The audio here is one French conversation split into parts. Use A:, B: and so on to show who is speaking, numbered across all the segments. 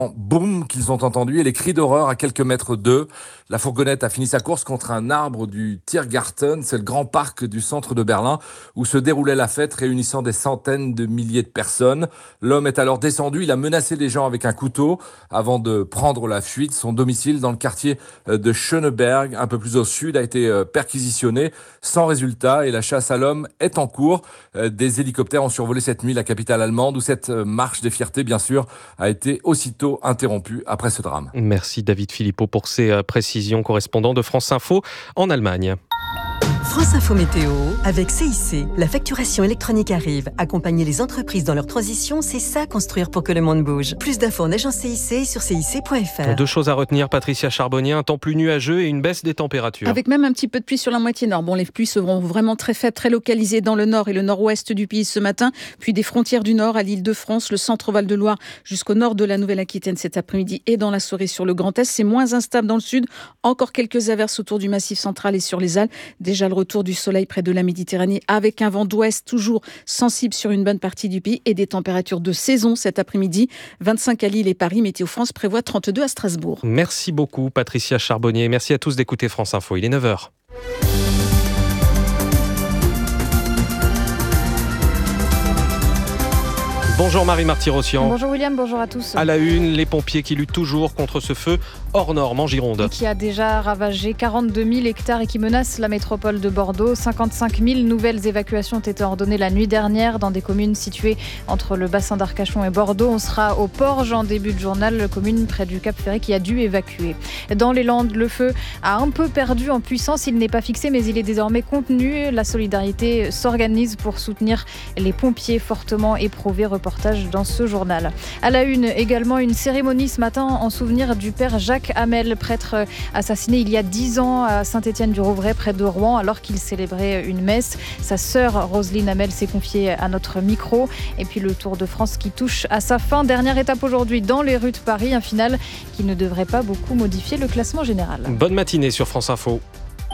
A: Boum qu'ils ont entendu et les cris d'horreur à quelques mètres d'eux. La fourgonnette a fini sa course contre un arbre du Tiergarten, c'est le grand parc du centre de Berlin où se déroulait la fête réunissant des centaines de milliers de personnes. L'homme est alors descendu, il a menacé les gens avec un couteau avant de prendre la fuite. Son domicile dans le quartier de Schöneberg, un peu plus au sud, a été perquisitionné sans résultat et la chasse à l'homme est en cours. Des hélicoptères ont survolé cette nuit la capitale allemande où cette marche des fiertés, bien sûr, a été aussitôt interrompu après ce drame.
B: Merci David Philippot pour ces précisions, correspondant de France Info en Allemagne.
C: France Info Météo avec CIC. La facturation électronique arrive. Accompagner les entreprises dans leur transition, c'est ça construire pour que le monde bouge. Plus d'infos en agence CIC et sur cic.fr.
B: Deux choses à retenir, Patricia Charbonnier, un temps plus nuageux et une baisse des températures.
D: Avec même un petit peu de pluie sur la moitié nord. Bon, les pluies seront vraiment très faibles, très localisées dans le nord et le nord-ouest du pays ce matin, puis des frontières du nord à l'Île-de-France, le centre Val-de-Loire jusqu'au nord de la Nouvelle-Aquitaine cet après-midi et dans la soirée sur le Grand Est. C'est moins instable dans le sud. Encore quelques averses autour du Massif central et sur les Alpes. Déjà le retour du soleil près de la Méditerranée avec un vent d'ouest toujours sensible sur une bonne partie du pays et des températures de saison cet après-midi. 25 à Lille et Paris. Météo France prévoit 32 à Strasbourg.
B: Merci beaucoup Patricia Charbonnier. Merci à tous d'écouter France Info. Il est 9h. Bonjour Marie Marty-Rossian.
E: Bonjour William, bonjour à tous.
B: À la une, les pompiers qui luttent toujours contre ce feu hors norme en Gironde.
E: Qui a déjà ravagé 42 000 hectares et qui menace la métropole de Bordeaux. 55 000 nouvelles évacuations ont été ordonnées la nuit dernière dans des communes situées entre le bassin d'Arcachon et Bordeaux. On sera au Porge en début de journal, commune près du Cap Ferré qui a dû évacuer. Dans les Landes, le feu a un peu perdu en puissance. Il n'est pas fixé mais il est désormais contenu. La solidarité s'organise pour soutenir les pompiers fortement éprouvés. Reportage dans ce journal. À la une, également une cérémonie ce matin en souvenir du père Jacques Hamel, prêtre assassiné il y a 10 ans à Saint-Étienne-du-Rouvray près de Rouen alors qu'il célébrait une messe. Sa sœur Roselyne Hamel s'est confiée à notre micro. Et puis le Tour de France qui touche à sa fin. Dernière étape aujourd'hui dans les rues de Paris. Un final qui ne devrait pas beaucoup modifier le classement général.
B: Bonne matinée sur France Info.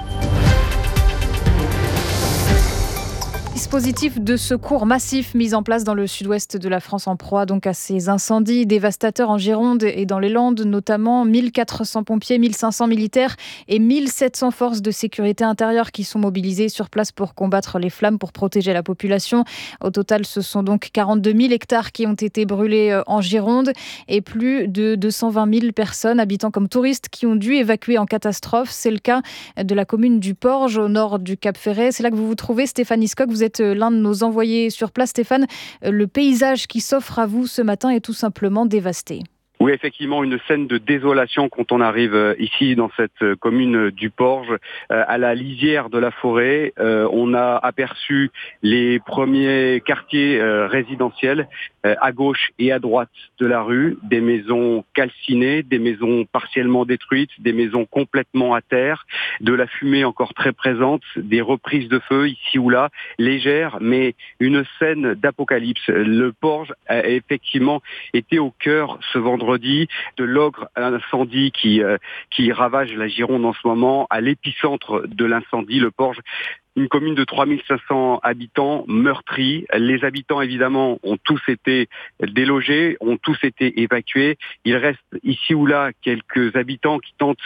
E: Dispositif de secours massif mis en place dans le sud-ouest de la France en proie donc à ces incendies dévastateurs en Gironde et dans les Landes, notamment 1400 pompiers, 1500 militaires et 1700 forces de sécurité intérieure qui sont mobilisées sur place pour combattre les flammes, pour protéger la population. Au total, ce sont donc 42 000 hectares qui ont été brûlés en Gironde et plus de 220 000 personnes, habitants comme touristes, qui ont dû évacuer en catastrophe. C'est le cas de la commune du Porge, au nord du Cap Ferret. C'est là que vous vous trouvez, Stéphane Iscock. Vous êtes l'un de nos envoyés sur place. Stéphane, le paysage qui s'offre à vous ce matin est tout simplement dévasté.
F: Oui, effectivement, une scène de désolation quand on arrive ici dans cette commune du Porge, à la lisière de la forêt. On a aperçu les premiers quartiers résidentiels à gauche et à droite de la rue, des maisons calcinées, des maisons partiellement détruites, des maisons complètement à terre, de la fumée encore très présente, des reprises de feu ici ou là, légères, mais une scène d'apocalypse. Le Porge a effectivement été au cœur ce vendredi de l'ogre incendie qui ravage la Gironde en ce moment, à l'épicentre de l'incendie, le Porge. Une commune de 3500 habitants meurtris. Les habitants, évidemment, ont tous été délogés, ont tous été évacués. Il reste ici ou là quelques habitants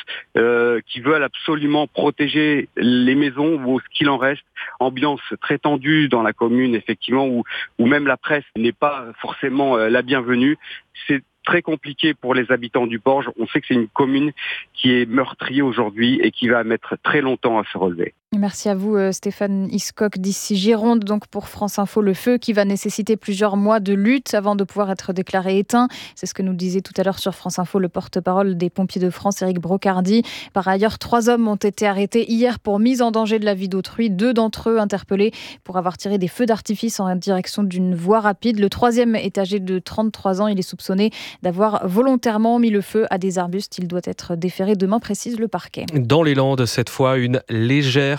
F: qui veulent absolument protéger les maisons ou ce qu'il en reste. Ambiance très tendue dans la commune, effectivement, où même la presse n'est pas forcément la bienvenue. C'est très compliqué pour les habitants du Porge. On sait que c'est une commune qui est meurtrie aujourd'hui et qui va mettre très longtemps à se relever.
E: Merci à vous Stéphane Iscock d'ici Gironde, donc pour France Info, le feu qui va nécessiter plusieurs mois de lutte avant de pouvoir être déclaré éteint. C'est ce que nous disait tout à l'heure sur France Info le porte-parole des pompiers de France, Éric Brocardi. Par ailleurs, 3 hommes ont été arrêtés hier pour mise en danger de la vie d'autrui. 2 d'entre eux interpellés pour avoir tiré des feux d'artifice en direction d'une voie rapide. Le 3e est âgé de 33 ans. Il est soupçonné d'avoir volontairement mis le feu à des arbustes. Il doit être déféré demain, précise le parquet.
B: Dans les Landes, cette fois, une légère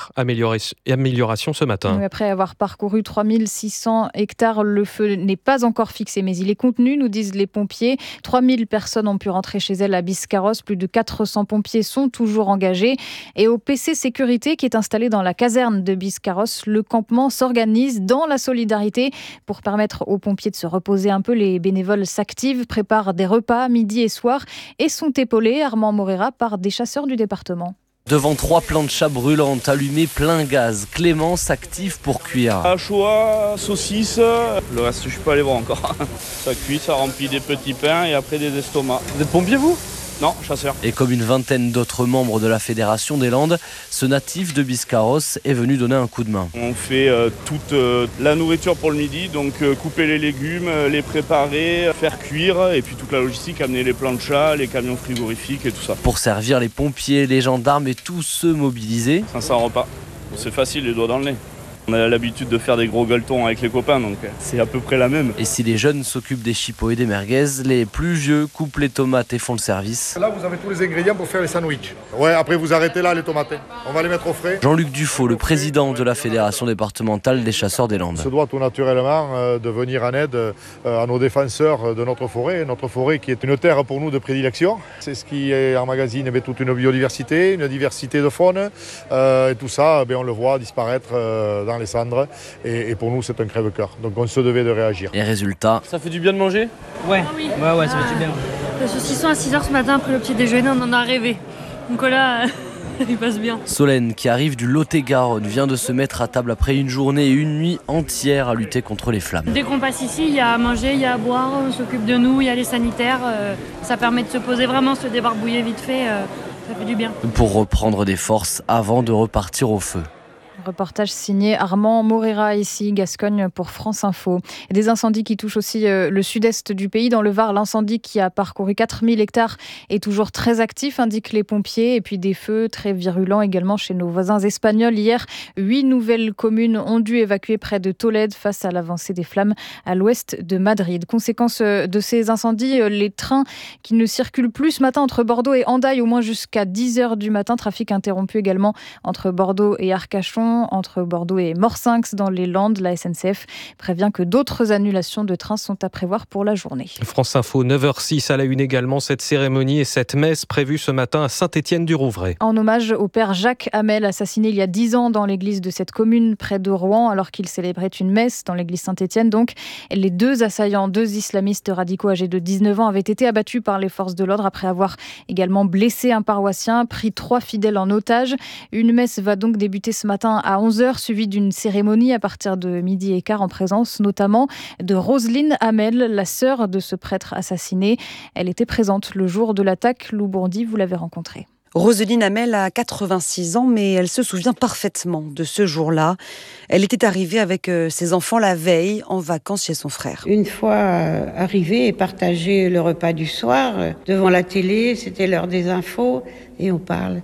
B: légère amélioration ce matin.
E: Après avoir parcouru 3600 hectares, le feu n'est pas encore fixé, mais il est contenu, nous disent les pompiers. 3000 personnes ont pu rentrer chez elles à Biscarrosse. Plus de 400 pompiers sont toujours engagés. Et au PC Sécurité, qui est installé dans la caserne de Biscarrosse, le campement s'organise dans la solidarité pour permettre aux pompiers de se reposer un peu. Les bénévoles s'activent, préparent des repas midi et soir et sont épaulés, Armand Morera, par des chasseurs du département.
G: Devant 3 planchas brûlantes allumées plein gaz, Clément s'active pour cuire.
H: Anchois, saucisses, le reste je suis pas allé voir encore. Ça cuit, ça remplit des petits pains et après des estomacs. Vous êtes pompier vous ? Non, chasseur.
G: Et comme une vingtaine d'autres membres de la Fédération des Landes, ce natif de Biscarrosse est venu donner un coup de main.
H: On fait toute la nourriture pour le midi, donc couper les légumes, les préparer, faire cuire et puis toute la logistique, amener les planchas, les camions frigorifiques et tout ça.
G: Pour servir les pompiers, les gendarmes et tous ceux mobilisés.
H: 500 repas, c'est facile, les doigts dans le nez. On a l'habitude de faire des gros gueuletons avec les copains, donc c'est à peu près la même.
G: Et si les jeunes s'occupent des chipots et des merguez, les plus vieux coupent les tomates et font le service.
I: Là, vous avez tous les ingrédients pour faire les sandwichs. Ouais, après vous arrêtez là les tomates. On va les mettre au frais.
G: Jean-Luc Dufaux, le président de la Fédération départementale des chasseurs des Landes.
I: On se doit tout naturellement de venir en aide à nos défenseurs de notre forêt qui est une terre pour nous de prédilection. C'est ce qui emmagasine toute une biodiversité, une diversité de faune. Et tout ça, on le voit disparaître dans les cendres et pour nous c'est un crève-cœur, donc on se devait de réagir.
G: Et résultat,
H: ça fait du bien de manger ?
J: Ouais, ouais, ça fait du bien.
K: Le saucisson à 6h ce matin après le petit déjeuner, on en a rêvé. Donc là, il passe bien.
G: Solène, qui arrive du Lot-et-Garonne, vient de se mettre à table après une journée et une nuit entière à lutter contre les flammes.
K: Dès qu'on passe ici, il y a à manger, il y a à boire, on s'occupe de nous, il y a les sanitaires. Ça permet de se poser vraiment, se débarbouiller vite fait, ça fait du bien.
G: Pour reprendre des forces avant de repartir au feu.
E: Reportage signé Armand Morera, ici, Gascogne, pour France Info. Et des incendies qui touchent aussi le sud-est du pays. Dans le Var, l'incendie qui a parcouru 4000 hectares est toujours très actif, indiquent les pompiers. Et puis des feux très virulents également chez nos voisins espagnols. Hier, 8 nouvelles communes ont dû évacuer près de Tolède face à l'avancée des flammes à l'ouest de Madrid. Conséquence de ces incendies, les trains qui ne circulent plus ce matin entre Bordeaux et Hendaye, au moins jusqu'à 10h du matin. Trafic interrompu également entre Bordeaux et Arcachon, entre Bordeaux et Morsinx dans les Landes. La SNCF prévient que d'autres annulations de trains sont à prévoir pour la journée.
B: France Info, 9h06 à la une également, cette cérémonie et cette messe prévue ce matin à Saint-Étienne-du-Rouvray.
E: En hommage au père Jacques Hamel, assassiné il y a 10 ans dans l'église de cette commune près de Rouen, alors qu'il célébrait une messe dans l'église Saint-Étienne. Donc, les 2 assaillants, 2 islamistes radicaux âgés de 19 ans, avaient été abattus par les forces de l'ordre après avoir également blessé un paroissien, pris 3 fidèles en otage. Une messe va donc débuter ce matin à 11h, suivie d'une cérémonie à partir de 12h15 en présence notamment de Roselyne Hamel, la sœur de ce prêtre assassiné. Elle était présente le jour de l'attaque. Lou Bourdi, vous l'avez rencontrée.
L: Roselyne Hamel a 86 ans, mais elle se souvient parfaitement de ce jour-là. Elle était arrivée avec ses enfants la veille, en vacances chez son frère.
M: Une fois arrivée et partagé le repas du soir, devant la télé, c'était l'heure des infos, et on parle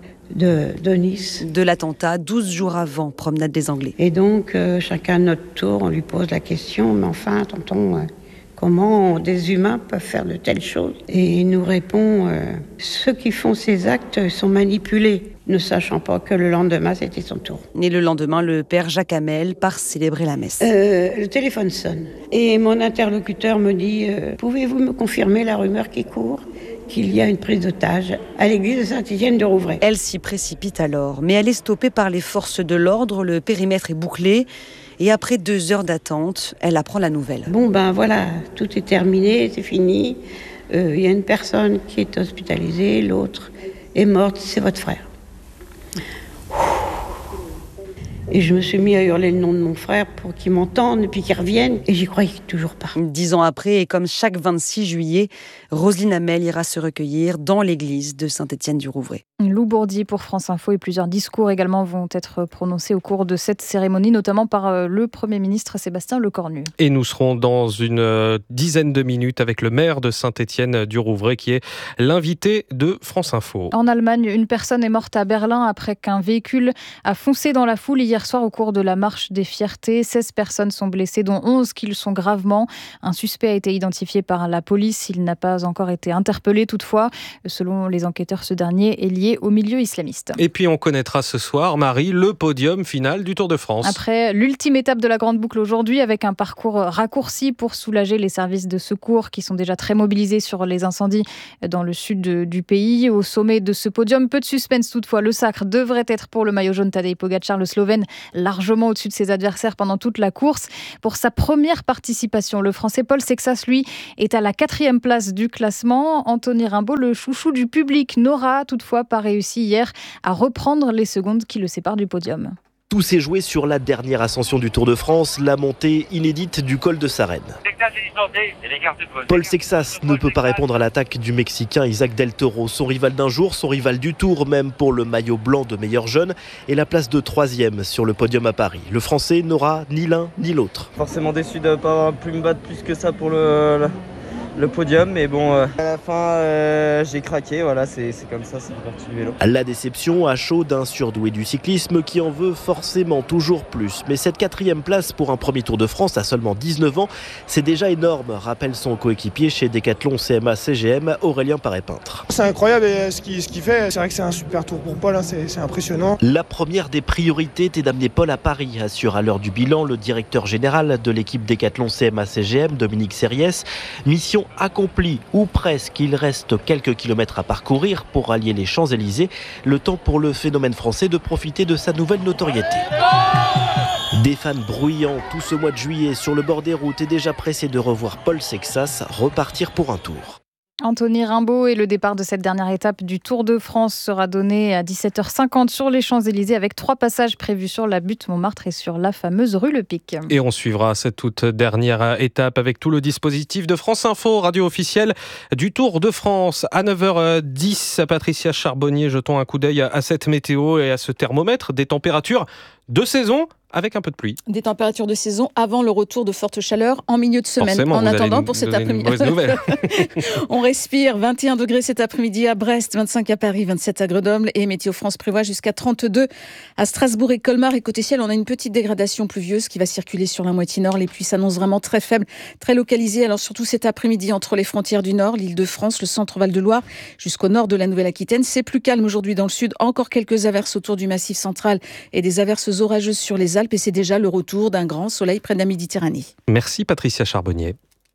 M: de Nice.
L: De l'attentat, 12 jours avant, promenade des Anglais.
M: Et donc, chacun à notre tour, on lui pose la question, mais enfin, tonton, comment des humains peuvent faire de telles choses ? Et il nous répond, ceux qui font ces actes sont manipulés, ne sachant pas que le lendemain, c'était son tour.
L: Et le lendemain, le père Jacques Hamel part célébrer la messe.
M: Le téléphone sonne. Et mon interlocuteur me dit, pouvez-vous me confirmer la rumeur qui court ? Qu'il y a une prise d'otage à l'église de Saint-Étienne-du-Rouvray.
L: Elle s'y précipite alors, mais elle est stoppée par les forces de l'ordre, le périmètre est bouclé, et après 2 heures d'attente, elle apprend la nouvelle.
M: Bon ben voilà, tout est terminé, c'est fini. Il y a une personne qui est hospitalisée, l'autre est morte, c'est votre frère. Et je me suis mis à hurler le nom de mon frère pour qu'il m'entende et puis qu'il revienne. Et j'y croyais toujours pas.
L: 10 ans après, et comme chaque 26 juillet, Roselyne Hamel ira se recueillir dans l'église de Saint-Étienne-du-Rouvray.
E: Lou Bourdi pour France Info, et plusieurs discours également vont être prononcés au cours de cette cérémonie, notamment par le Premier ministre Sébastien Lecornu.
B: Et nous serons dans une dizaine de minutes avec le maire de Saint-Étienne-du-Rouvray qui est l'invité de France Info.
E: En Allemagne, une personne est morte à Berlin après qu'un véhicule a foncé dans la foule hier hier soir au cours de la marche des fiertés. 16 personnes sont blessées, dont 11 qui le sont gravement. Un suspect a été identifié par la police. Il n'a pas encore été interpellé toutefois. Selon les enquêteurs, ce dernier est lié au milieu islamiste.
B: Et puis on connaîtra ce soir, Marie, le podium final du Tour de France.
E: Après l'ultime étape de la Grande Boucle aujourd'hui, avec un parcours raccourci pour soulager les services de secours qui sont déjà très mobilisés sur les incendies dans le sud du pays. Au sommet de ce podium, peu de suspense toutefois. Le sacre devrait être pour le maillot jaune Tadej Pogačar, le Slovène, largement au-dessus de ses adversaires pendant toute la course. Pour sa première participation, le Français Paul Sexas, lui, est à la 4e place du classement. Anthony Rimbaud, le chouchou du public, n'aura toutefois pas réussi hier à reprendre les secondes qui le séparent du podium.
N: Tout s'est joué sur la dernière ascension du Tour de France, la montée inédite du col de Sarenne. Paul Sexas ne peut pas répondre à l'attaque du Mexicain Isaac Del Toro, son rival d'un jour, son rival du Tour, même pour le maillot blanc de meilleur jeune, et la place de 3e sur le podium à Paris. Le Français n'aura ni l'un ni l'autre.
O: Forcément déçu de ne pas avoir pu me battre plus que ça pour le podium, mais bon, à la fin j'ai craqué, voilà, c'est comme ça, c'est parti du vélo.
N: La déception à chaud d'un surdoué du cyclisme qui en veut forcément toujours plus. Mais cette 4e place pour un premier Tour de France à seulement 19 ans, c'est déjà énorme, rappelle son coéquipier chez Decathlon CMA CGM, Aurélien Paré-Peintre.
P: C'est incroyable ce qu'il fait, c'est vrai que c'est un super tour pour Paul, hein, c'est impressionnant.
N: La première des priorités était d'amener Paul à Paris, assure à l'heure du bilan le directeur général de l'équipe Decathlon CMA CGM, Dominique Serriès. Mission accompli, ou presque. Il reste quelques kilomètres à parcourir pour rallier les Champs-Élysées. Le temps pour le phénomène français de profiter de sa nouvelle notoriété. Des fans bruyants tout ce mois de juillet sur le bord des routes et déjà pressés de revoir Paul Sexas repartir pour un tour.
E: Anthony Rimbaud et le départ de cette dernière étape du Tour de France sera donné à 17h50 sur les Champs-Élysées avec 3 passages prévus sur la butte Montmartre et sur la fameuse rue Le Pic.
B: Et on suivra cette toute dernière étape avec tout le dispositif de France Info, radio officielle du Tour de France. À 9h10, Patricia Charbonnier, jetons un coup d'œil à cette météo et à ce thermomètre, des températures de saison avec un peu de pluie.
D: Des températures de saison avant le retour de forte chaleur en milieu de semaine.
B: Forcément,
D: en attendant, pour cet après-midi. On respire 21 degrés cet après-midi à Brest, 25 à Paris, 27 à Grenoble et Météo France prévoit jusqu'à 32 à Strasbourg et Colmar. Et côté ciel, on a une petite dégradation pluvieuse qui va circuler sur la moitié nord. Les pluies s'annoncent vraiment très faibles, très localisées. Alors surtout cet après-midi entre les frontières du Nord, l'Île-de-France, le centre Val-de-Loire, jusqu'au nord de la Nouvelle-Aquitaine. C'est plus calme aujourd'hui dans le sud. Encore quelques averses autour du Massif central et des averses orageuses sur les Alpes et c'est déjà le retour d'un grand soleil près de la Méditerranée.
B: Merci Patricia Charbonnier.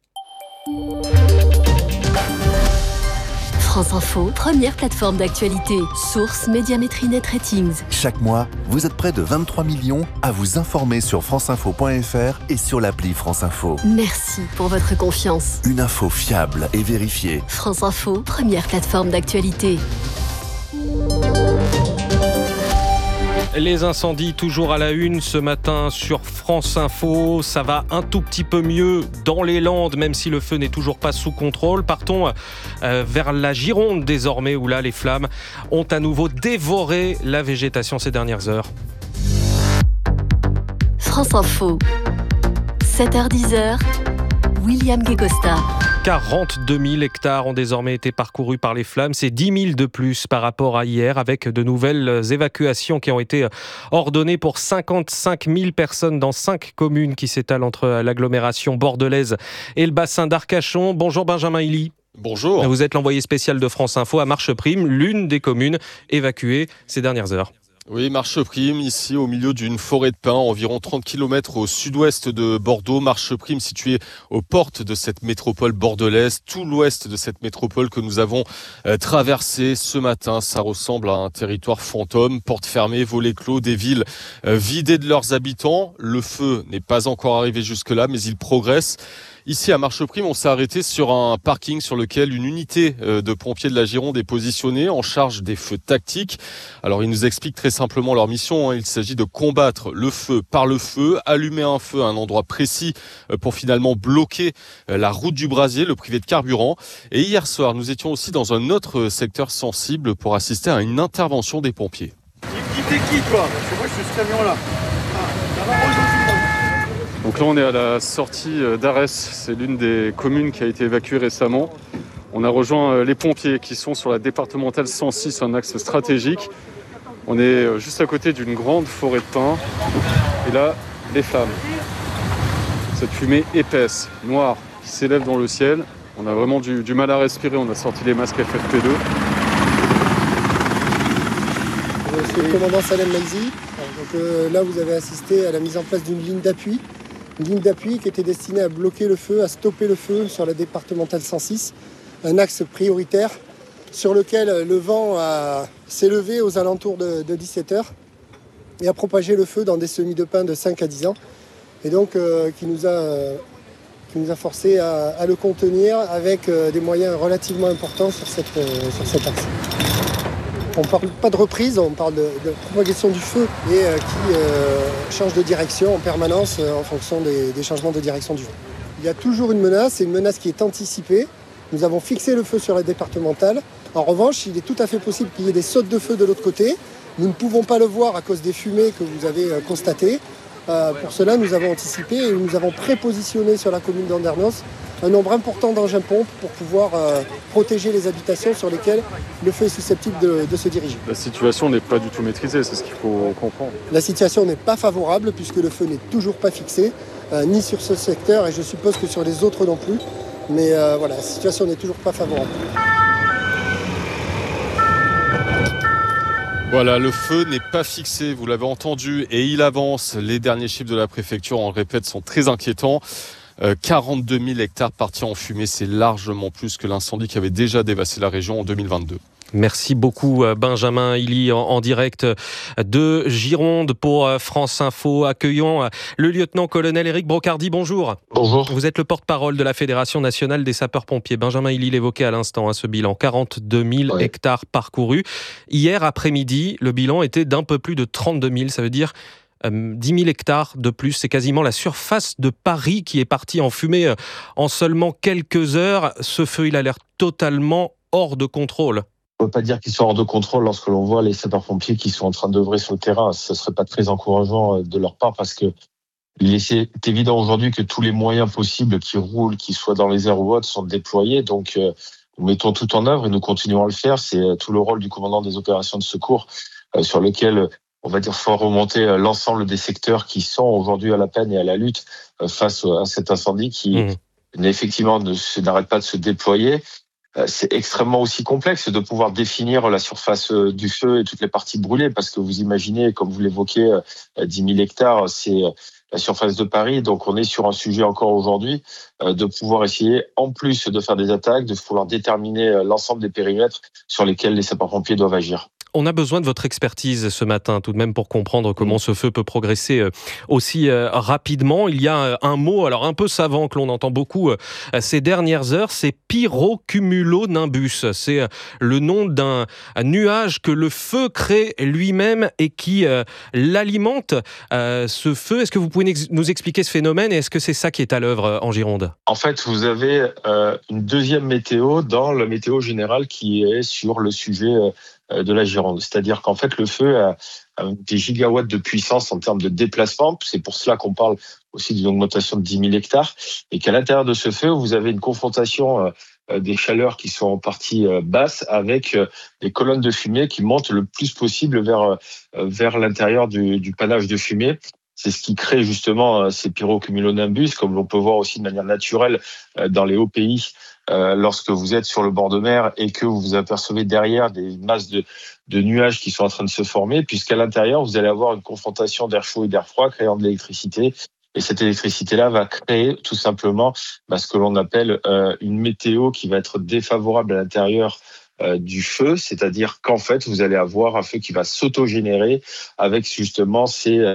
Q: France Info, première plateforme d'actualité. Source Médiamétrie Net Ratings.
R: Chaque mois, vous êtes près de 23 millions à vous informer sur franceinfo.fr et sur l'appli France Info.
Q: Merci pour votre confiance.
R: Une info fiable et vérifiée.
Q: France Info, première plateforme d'actualité.
B: Les incendies toujours à la une ce matin sur France Info. Ça va un tout petit peu mieux dans les Landes, même si le feu n'est toujours pas sous contrôle. Partons vers la Gironde désormais, où là les flammes ont à nouveau dévoré la végétation ces dernières heures.
Q: France Info, 7h-10h, William Guécosta.
B: 42 000 hectares ont désormais été parcourus par les flammes. C'est 10 000 de plus par rapport à hier, avec de nouvelles évacuations qui ont été ordonnées pour 55 000 personnes dans 5 communes qui s'étalent entre l'agglomération bordelaise et le bassin d'Arcachon. Bonjour Benjamin Hilly.
S: Bonjour.
B: Vous êtes l'envoyé spécial de France Info à Marcheprime, l'une des communes évacuées ces dernières heures.
S: Oui, Marcheprime, ici au milieu d'une forêt de pins, environ 30 km au sud-ouest de Bordeaux. Marcheprime située aux portes de cette métropole bordelaise, tout l'ouest de cette métropole que nous avons traversée ce matin. Ça ressemble à un territoire fantôme, portes fermées, volets clos, des villes vidées de leurs habitants. Le feu n'est pas encore arrivé jusque-là, mais il progresse. Ici à Marcheprime, on s'est arrêté sur un parking sur lequel une unité de pompiers de la Gironde est positionnée en charge des feux tactiques. Alors ils nous expliquent très simplement leur mission. Il s'agit de combattre le feu par le feu, allumer un feu à un endroit précis pour finalement bloquer la route du brasier, le priver de carburant. Et hier soir, nous étions aussi dans un autre secteur sensible pour assister à une intervention des pompiers.
T: T'es qui toi? C'est moi, je suis ce camion-là.
S: Donc là, on est à la sortie d'Arès. C'est l'une des communes qui a été évacuée récemment. On a rejoint les pompiers qui sont sur la départementale 106, un axe stratégique. On est juste à côté d'une grande forêt de pins. Et là, les flammes. Cette fumée épaisse, noire, qui s'élève dans le ciel. On a vraiment du mal à respirer. On a sorti les masques FFP2.
U: Je suis le commandant Salem Maïzi. Là, vous avez assisté à la mise en place d'une ligne d'appui. Une ligne d'appui qui était destinée à bloquer le feu, à stopper le feu sur la départementale 106. Un axe prioritaire sur lequel le vent s'est levé aux alentours de 17h et a propagé le feu dans des semis de pin de 5 à 10 ans. Et donc qui nous a forcé à le contenir avec des moyens relativement importants sur cet axe. On ne parle pas de reprise, on parle de propagation du feu et qui change de direction en permanence en fonction des changements de direction du vent. Il y a toujours une menace, c'est une menace qui est anticipée. Nous avons fixé le feu sur la départementale. En revanche, il est tout à fait possible qu'il y ait des sautes de feu de l'autre côté. Nous ne pouvons pas le voir à cause des fumées que vous avez constatées. Pour cela, nous avons anticipé et nous avons prépositionné sur la commune d'Andernos un nombre important d'engins-pompes pour pouvoir protéger les habitations sur lesquelles le feu est susceptible de se diriger.
S: La situation n'est pas du tout maîtrisée, c'est ce qu'il faut comprendre.
U: La situation n'est pas favorable puisque le feu n'est toujours pas fixé, ni sur ce secteur et je suppose que sur les autres non plus. Mais voilà, la situation n'est toujours pas favorable.
S: Voilà, le feu n'est pas fixé, vous l'avez entendu, et il avance. Les derniers chiffres de la préfecture, on le répète, sont très inquiétants. 42 000 hectares partis en fumée, c'est largement plus que l'incendie qui avait déjà dévasté la région en 2022.
B: Merci beaucoup Benjamin Hilly en direct de Gironde pour France Info. Accueillons le lieutenant-colonel Éric Brocardi. Bonjour.
V: Bonjour.
B: Vous êtes le porte-parole de la Fédération nationale des sapeurs-pompiers. Benjamin Hilly l'évoquait à l'instant, ce bilan, 42 000 hectares parcourus. Hier après-midi, le bilan était d'un peu plus de 32 000, ça veut dire 10 000 hectares de plus. C'est quasiment la surface de Paris qui est partie en fumée en seulement quelques heures. Ce feu, il a l'air totalement hors de contrôle.
V: On ne peut pas dire qu'ils sont hors de contrôle lorsque l'on voit les sapeurs-pompiers qui sont en train d'œuvrer sur le terrain. Ce ne serait pas très encourageant de leur part parce que il est évident aujourd'hui que tous les moyens possibles qui roulent, qu'ils soient dans les airs ou autres, sont déployés. Donc, nous mettons tout en œuvre et nous continuons à le faire. C'est tout le rôle du commandant des opérations de secours sur lequel, on va dire, faut remonter l'ensemble des secteurs qui sont aujourd'hui à la peine et à la lutte face à cet incendie qui, effectivement, n'arrête pas de se déployer. C'est extrêmement aussi complexe de pouvoir définir la surface du feu et toutes les parties brûlées parce que vous imaginez, comme vous l'évoquez, 10 000 hectares, c'est la surface de Paris. Donc on est sur un sujet encore aujourd'hui de pouvoir essayer, en plus de faire des attaques, de pouvoir déterminer l'ensemble des périmètres sur lesquels les sapeurs-pompiers doivent agir.
B: On a besoin de votre expertise ce matin, tout de même, pour comprendre comment ce feu peut progresser aussi rapidement. Il y a un mot, alors un peu savant, que l'on entend beaucoup ces dernières heures, c'est pyrocumulonimbus. C'est le nom d'un nuage que le feu crée lui-même et qui l'alimente, ce feu. Est-ce que vous pouvez nous expliquer ce phénomène et est-ce que c'est ça qui est à l'œuvre en Gironde ?
V: En fait, vous avez une deuxième météo dans la météo générale qui est sur le sujet de la Gironde. C'est-à-dire qu'en fait, le feu a des gigawatts de puissance en termes de déplacement. C'est pour cela qu'on parle aussi d'une augmentation de 10 000 hectares. Et qu'à l'intérieur de ce feu, vous avez une confrontation des chaleurs qui sont en partie basses avec des colonnes de fumée qui montent le plus possible vers l'intérieur du panache de fumée. C'est ce qui crée justement ces pyrocumulonimbus, comme l'on peut voir aussi de manière naturelle dans les hauts pays, lorsque vous êtes sur le bord de mer et que vous apercevez derrière des masses de nuages qui sont en train de se former, puisqu'à l'intérieur, vous allez avoir une confrontation d'air chaud et d'air froid créant de l'électricité. Et cette électricité-là va créer tout simplement ce que l'on appelle une météo qui va être défavorable à l'intérieur du feu, c'est-à-dire qu'en fait, vous allez avoir un feu qui va s'autogénérer avec justement ces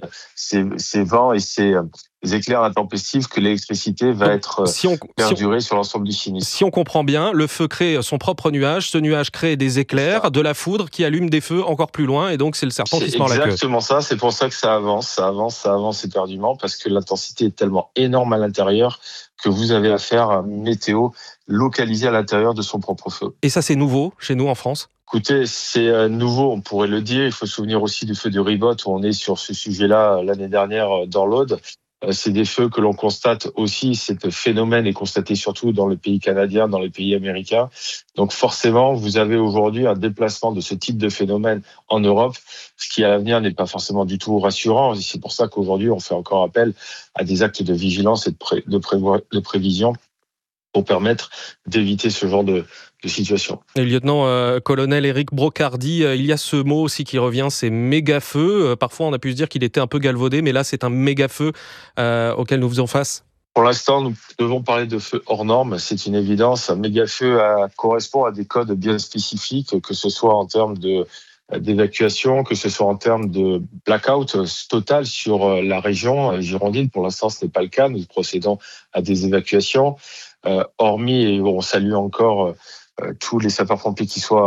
V: vents et ces éclairs intempestifs que l'électricité va être perdurée sur l'ensemble du sinistre.
B: Si on comprend bien, le feu crée son propre nuage, ce nuage crée des éclairs, de la foudre qui allume des feux encore plus loin et donc c'est le serpent qui se mord la queue.
V: C'est exactement ça, c'est pour ça que ça avance éperdument parce que l'intensité est tellement énorme à l'intérieur que vous avez affaire à une météo localisée à l'intérieur de son propre feu.
B: Et ça, c'est nouveau chez nous en France ?
V: Écoutez, c'est nouveau, on pourrait le dire. Il faut se souvenir aussi du feu de Ribot où on est sur ce sujet-là l'année dernière dans l'Aude. C'est des feux que l'on constate aussi, ce phénomène est constaté surtout dans le pays canadien, dans les pays américains. Donc forcément, vous avez aujourd'hui un déplacement de ce type de phénomène en Europe, ce qui à l'avenir n'est pas forcément du tout rassurant. Et c'est pour ça qu'aujourd'hui, on fait encore appel à des actes de vigilance et de prévision pour permettre d'éviter ce genre de situation.
B: Et lieutenant-colonel Éric Brocardi, il y a ce mot aussi qui revient, c'est méga-feu. Parfois, on a pu se dire qu'il était un peu galvaudé, mais là, c'est un méga-feu auquel nous faisons face.
V: Pour l'instant, nous devons parler de feu hors norme, c'est une évidence. Un méga-feu correspond à des codes bien spécifiques, que ce soit en termes d'évacuation, que ce soit en termes de blackout total sur la région girondine. Pour l'instant, ce n'est pas le cas. Nous procédons à des évacuations. Hormis, et on salue encore tous les sapeurs-pompiers qui soient